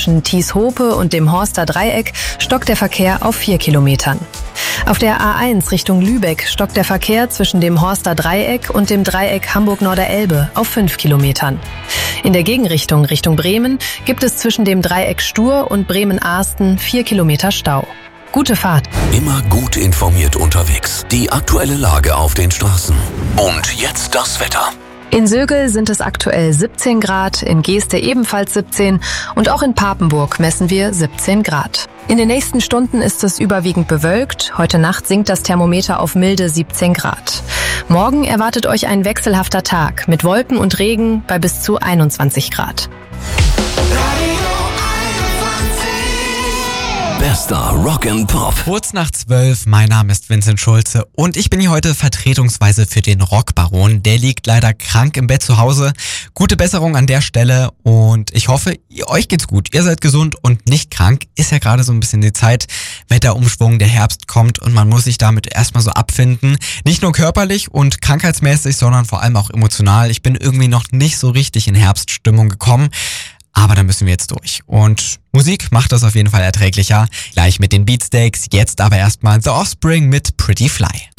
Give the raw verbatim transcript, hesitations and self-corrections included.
zwischen Thies-Hope und dem Horster Dreieck stockt der Verkehr auf vier Kilometern. Auf der A eins Richtung Lübeck stockt der Verkehr zwischen dem Horster Dreieck und dem Dreieck Hamburg-Norderelbe auf fünf Kilometern. In der Gegenrichtung Richtung Bremen gibt es zwischen dem Dreieck Stur und Bremen-Ahsten vier Kilometer Stau. Gute Fahrt. Immer gut informiert unterwegs. Die aktuelle Lage auf den Straßen. Und jetzt das Wetter. In Sögel sind es aktuell siebzehn Grad, in Geeste ebenfalls siebzehn und auch in Papenburg messen wir siebzehn Grad. In den nächsten Stunden ist es überwiegend bewölkt. Heute Nacht sinkt das Thermometer auf milde siebzehn Grad. Morgen erwartet euch ein wechselhafter Tag mit Wolken und Regen bei bis zu einundzwanzig Grad. Bester Rock and Pop. Kurz nach zwölf, mein Name ist Vincent Schulze und ich bin hier heute vertretungsweise für den Rockbaron. Der liegt leider krank im Bett zu Hause. Gute Besserung an der Stelle und ich hoffe, ihr, euch geht's gut. Ihr seid gesund und nicht krank. Ist ja gerade so ein bisschen die Zeit, Wetterumschwung, der Herbst kommt und man muss sich damit erstmal so abfinden. Nicht nur körperlich und krankheitsmäßig, sondern vor allem auch emotional. Ich bin irgendwie noch nicht so richtig in Herbststimmung gekommen. Aber da müssen wir jetzt durch. Und Musik macht das auf jeden Fall erträglicher. Gleich mit den Beatsteaks. Jetzt aber erstmal The Offspring mit Pretty Fly.